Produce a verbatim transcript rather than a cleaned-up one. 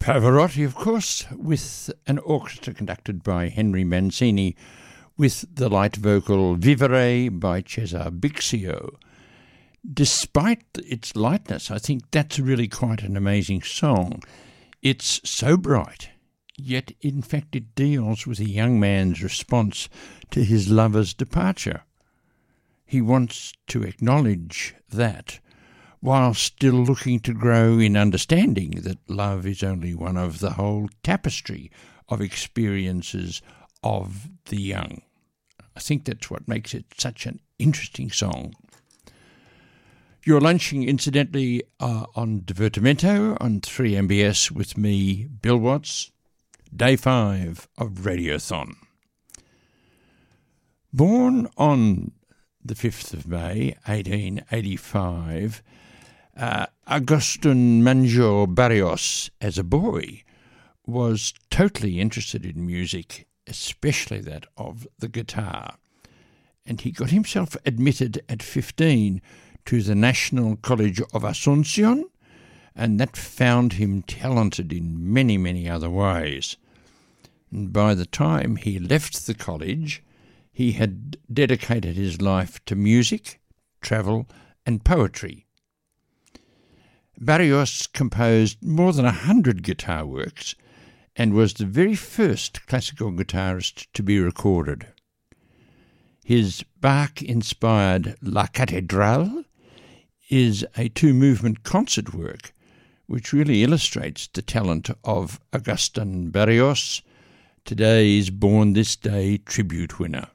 Pavarotti, of course, with an orchestra conducted by Henry Mancini, with the light vocal Vivere by Cesar Bixio. Despite its lightness, I think that's really quite an amazing song. It's so bright, yet in fact it deals with a young man's response to his lover's departure. He wants to acknowledge that, while still looking to grow in understanding that love is only one of the whole tapestry of experiences of the young. I think that's what makes it such an interesting song. You're lunching, incidentally, uh, on Divertimento on three M B S with me, Bill Watts, day five of Radiothon. Born on the fifth of May, eighteen eighty-five, Uh, Agustin Manjor Barrios, as a boy, was totally interested in music, especially that of the guitar. And he got himself admitted at fifteen to the National College of Asunción, and that found him talented in many, many other ways. And by the time he left the college, he had dedicated his life to music, travel, and poetry. Barrios composed more than a hundred guitar works and was the very first classical guitarist to be recorded. His Bach-inspired La Catedral is a two-movement concert work which really illustrates the talent of Agustin Barrios, today's Born This Day tribute winner.